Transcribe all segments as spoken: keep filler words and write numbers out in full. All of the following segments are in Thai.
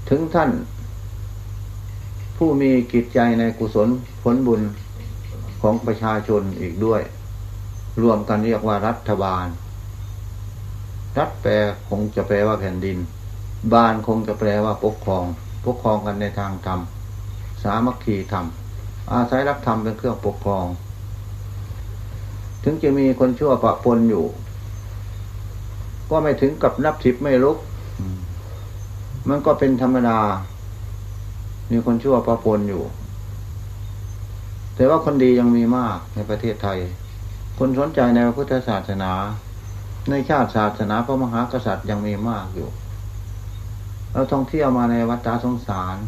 ถึงท่านผู้มีจิตใจในกุศลผลบุญของประชาชนอีกด้วยรวมกันเรียกว่ารัฐบาลรัฐแปลคงจะแปลว่าแผ่นดินบาลคงจะแปลว่าปกครองปกครองกันในทางธรรมสามัคคีธรรมอาศัยรักธรรมเป็นเครื่องปกครองถึงจะมีคนชั่วปะปนอยู่ก็ไม่ถึงกับนับสิบไม่ลุกมันก็เป็นธรรมดามีคนชั่วปะปนอยู่แต่ว่าคนดียังมีมากในประเทศไทยคนสนใจในพระพุทธศาสนาในชาติศาสนาพระมหากษัตริย์ยังมีมากอยู่เราท่องเที่ยวมาในวัฏสงสาร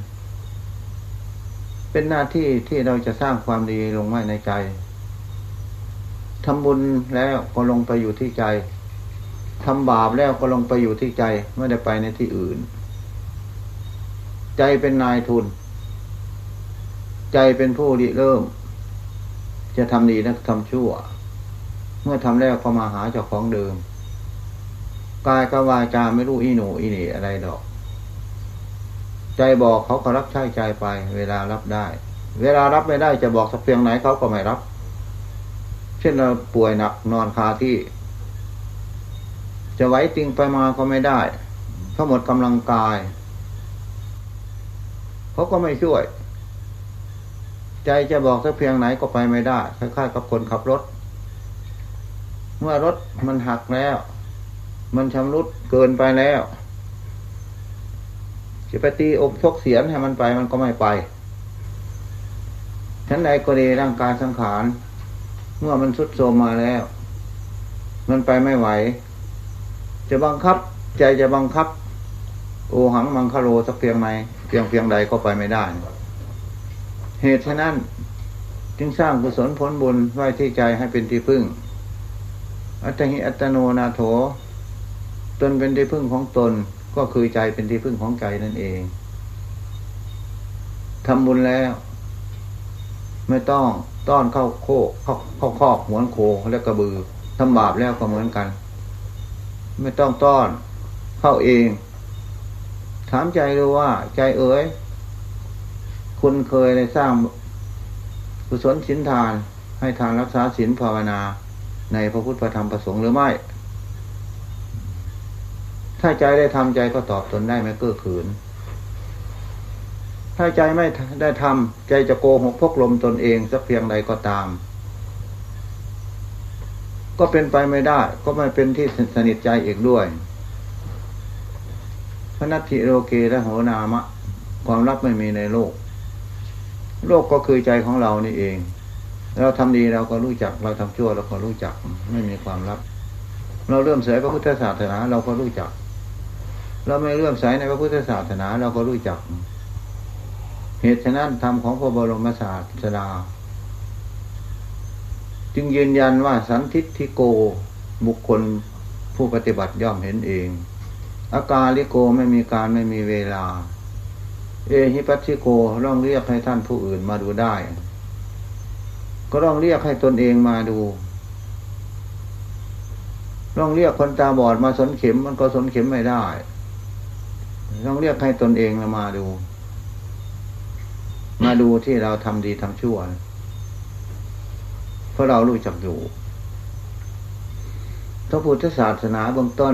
เป็นหน้าที่ที่เราจะสร้างความดีลงไว้ในใจทำบุญแล้วก็ลงไปอยู่ที่ใจทำบาปแล้วก็ลงไปอยู่ที่ใจไม่ได้ไปในที่อื่นใจเป็นนายทุนใจเป็นผู้ริเริ่มจะทำดีและทำชั่วเมื่อทำแล้วก็มาหาเจ้าของเดิมกายกับวาจาไม่รู้อีหนูอีนี่อะไรดอกใจบอกเขาก็รับใช้ใจไปเวลารับได้เวลารับไม่ได้จะบอกสักเพียงไหนเขาก็ไม่รับเช่นเราป่วยหนักนอนคาที่จะไหวติงไปมาก็ไม่ได้เขาหมดกำลังกายเขาก็ไม่ช่วยใจจะบอกสักเพียงไหนก็ไปไม่ได้คล้ายๆกับคนขับรถเมื่อรถมันหักแล้วมันชำรุดเกินไปแล้วจะไปตีอกชกเสียนให้มันไปมันก็ไม่ไปฉันใดก็ดีร่างกายสังขารเมื่อมันทรุดโทรมมาแล้วมันไปไม่ไหวจะบังคับใจจะบังคับโอหังมังคโลสักเพียงไหนเพียงเพียงใดก็ไปไม่ได้เหตุฉะนั้นจึงสร้างกุศลผลบุญไว้ที่ใจให้เป็นที่พึ่งอัตถิอัตโนนาโถตนเป็นที่พึ่งของตนก็คือใจเป็นที่พึ่งของใจนั่นเองทำบุญแล้วไม่ต้องต้อนเข้าโคกเข้าเข้าคอกหวนโคและกระบือทำบาปแล้วก็เหมือนกันไม่ต้องต้อนเข้าเองถามใจดูว่าใจเอ๋ยคุณเคยได้สร้างกุศลศีลทานให้ทานรักษาศีลภาวนาในพระพุทธพระธรรมพระสงฆ์หรือไม่ถ้าใจได้ทำใจก็ตอบตนได้ไม่เก้อขืนถ้าใจไม่ได้ทำใจจะโกหกพกลมตนเองสักเพียงใดก็ตามก็เป็นไปไม่ได้ก็ไม่เป็นที่สนิทใจอีกด้วยพนัตถิโลเกและโหนามะความลับไม่มีในโลกโลกก็คือใจของเรานี่เองเราทำดีเราก็รู้จักเราทำชั่วเราก็รู้จักไม่มีความลับเราเริ่มใส่พระพุทธศาสนาเราก็รู้จักเราไม่เริ่มใส่ในพระพุทธศาสนาเราก็รู้จักเหตุฉะนั้นธรรมของพระบรมศาสดาจึงยืนยันว่าสันทิฏฐิโกบุคคลผู้ปฏิบัติย่อมเห็นเองอากาลิโกไม่มีการไม่มีเวลาเอหิปัสสิโกร้องเรียกให้ท่านผู้อื่นมาดูได้ก็ร้องเรียกให้ตนเองมาดูร้องเรียกคนตาบอดมาสนเข็มมันก็สนเข็มไม่ได้ร้องเรียกให้ตนเองมาดูมาดูที่เราทำดีทำชั่วเพราะเรารู้จักอยู่พระพุทธศาสนาเบื้องต้น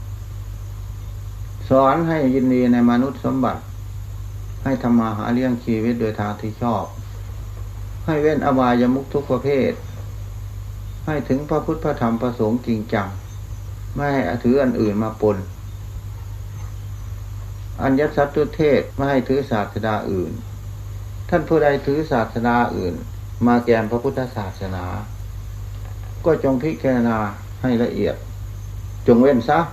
สอนให้ยินดีในมนุษย์สมบัติให้ทำมาหาเลี้ยงชีวิตโดยทางที่ชอบให้เว้นอบายมุขทุกประเภทให้ถึงพระพุทธพระธรรมพระสงฆ์จริงจังไม่ให้ถืออันอื่นมาปนอัญญสัตตุเทศไม่ให้ถือศาสดาอื่นท่านผู้ใดถือศาสดาอื่นมาแกมพระพุทธศาสนาก็จงพิจารณาให้ละเอียดจงเว้นซะ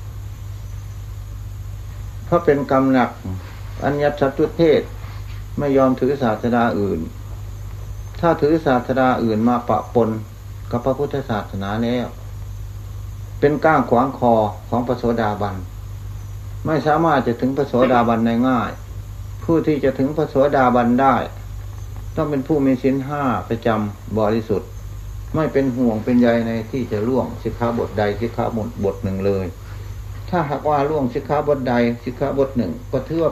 เพราะเป็นกรรมหนักอัญญสัตตุเทศไม่ยอมถือศาสดาอื่นถ้าถือศาสดาอื่นมาปะปนกับพระพุทธศาสนาแล้วเป็นก้างขวางคอของพระโสดาบันไม่สามารถจะถึงพระโสดาบันได้ง่ายผู้ที่จะถึงพระโสดาบันได้ต้องเป็นผู้มีศีลห้าประจำบริสุทธิ์ไม่เป็นห่วงเป็นใยในที่จะล่วงสิกขาบทใดสิกขาบทบทหนึ่งเลยถ้าหากว่าล่วงสิกขาบทใดสิกขาบทหนึ่งก็ถือว่า